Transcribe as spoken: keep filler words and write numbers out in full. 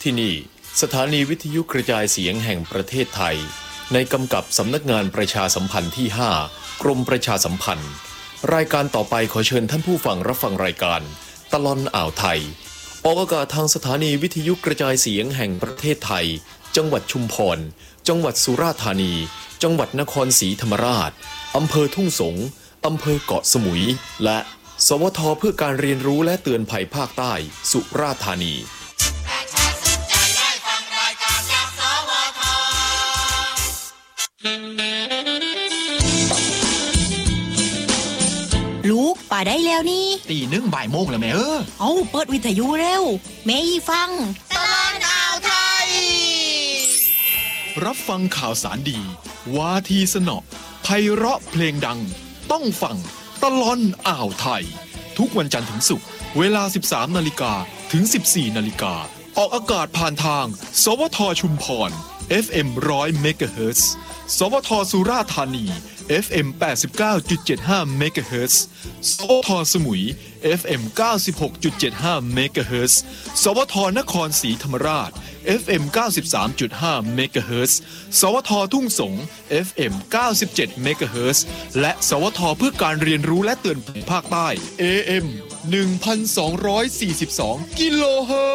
ที่นี่สถานีวิทยุกระจายเสียงแห่งประเทศไทยในกำกับสำนักงานประชาสัมพันธ์ที่ห้ากรมประชาสัมพันธ์รายการต่อไปขอเชิญท่านผู้ฟังรับฟังรายการตลอดอ่าวไทยออกอากาศทางสถานีวิทยุกระจายเสียงแห่งประเทศไทยจังหวัดชุมพรจังหวัดสุราษฎร์ธานีจังหวัดนครศรีธรรมราชอำเภอทุ่งสงอำเภอเกาะสมุยและสวทเพื่อการเรียนรู้และเตือนภัยภาคใต้สุราษฎร์ธานีลูกป่าได้แล้วนี่ตีหนึ่งบ่ายโมงแล้วแม่เออเอาเปิดวิทยุเร็วแม่อีฟังตลอดอ่าวไทยรับฟังข่าวสารดีวาทีสนอไพเราะเพลงดังต้องฟังตลอดอ่าวไทยทุกวันจันทร์ถึงศุกร์เวลา สิบสามนาฬิกา ถึง สิบสี่นาฬิกาออกอากาศผ่านทางสวทชุมพร เอฟ เอ็ม หนึ่งร้อย เมกะเฮิรตซ์สวทสุราษฎร์ธานี เอฟ เอ็ม แปดสิบเก้าจุดเจ็ดห้า เมกะเฮิรตซ์สวทสมุย เอฟ เอ็ม เก้าสิบหกจุดเจ็ดห้า เมกะเฮิรตซ์สวทนครศรีธรรมราช เอฟ เอ็ม เก้าสิบสามจุดห้า เมกะเฮิรตซ์สวททุ่งสง เอฟ เอ็ม เก้าสิบเจ็ด เมกะเฮิรตซ์และสวทเพื่อการเรียนรู้และเตือนภัยภาคใต้ เอ เอ็ม หนึ่งพันสองร้อยสี่สิบสอง กิโลเฮิรตซ์